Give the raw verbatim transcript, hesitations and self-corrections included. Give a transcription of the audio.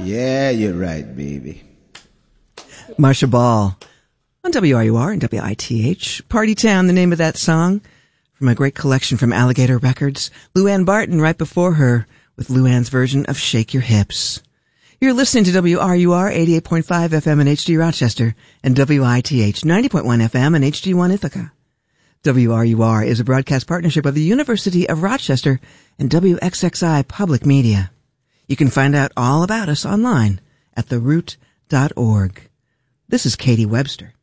Yeah, you're right, baby. Marcia Ball on W R U R and W I T H. Party Town, the name of that song, from a great collection from Alligator Records. Luann Barton right before her with Luann's version of Shake Your Hips. You're listening to W R U R eighty-eight point five F M in H D Rochester and W I T H ninety point one F M in H D one Ithaca. W R U R is a broadcast partnership of the University of Rochester and W X X I Public Media. You can find out all about us online at the root dot org. This is Katie Webster.